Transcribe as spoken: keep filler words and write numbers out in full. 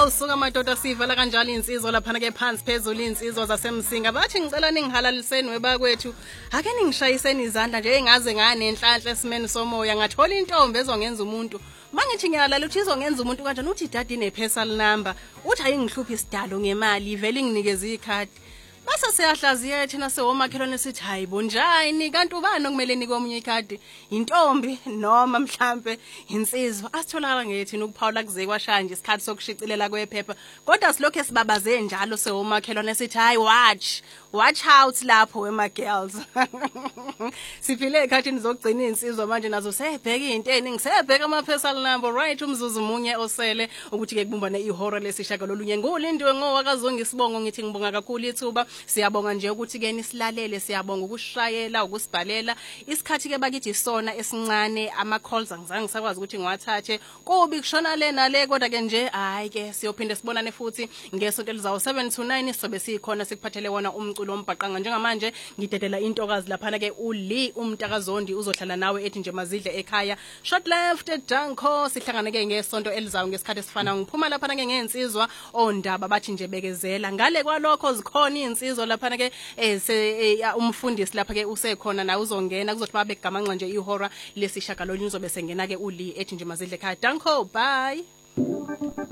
Awusuka madoda sivala kanjalo insizwa lapha ke phansi phezulu insizwa zasemsinga bathi ngicela ningihalaliseni webakwethu ake ningishayiseni izandla nje engaze nganenhlanhla esimeni somoya ngathola intombi ezongenza umuntu mangithi ngiyalala uthi izongenza umuntu kanjani uthi dadi ine personal number uthi ayingihluphi isidalo ngemali ivele nginikeze ikhadi base siyahlaziya thina sewomakhelwane sithi hayibo njani kanti ubani okumele nikomunye ikhadi intombi noma mhlambe insizwa asitholakala ngethina ukuphawula kuze kwashanje isikhathi sokushicilela kwephepha kodwa silokho sibabaze njalo sewomakhelwane sithi hayi watch watch out lapho wema girls siphile ekhathini zokugcina insizwa manje nazo sebheka into eningi sebheka ama personal number right umzuzu munye osele ukuthi ke kubumbane ihora lesishaka lolunye ngolindiwe ngowakazonga isibongo ngithi ngibonga kakhulu ithuba siyabonga nje ukuthi ke nisilalele siyabonga ukushayela ukusibhalela isikhathi ke bakithi sona esincane ama calls angizange sakwazi ukuthi ngiwathathe kubi kushona le nale kodwa ke nje hayi ke siyophinde sibonane futhi ngesonto elizayo seven to nine sobe sikhona sikuphathele wona umculo ombhaqanga njengamanje ngidedela intokazi lapha ke uLi umntakazondi uzohlala nawe ethi nje mazidle ekhaya short left Danko sihlangane ke ngesonto elizayo ngesikhathi esifana ngiphuma lapha ke ngensizwa ondaba bathi nje bekezela ngale kwalokho zikhona insizwa lapha ke umfundisi lapha ke usekhona na uzongena kuzothi babe gamanxa nje ihora lesishaka lo lizobe sengena ke uLi ethi nje mazidle ekhaya Danko bye.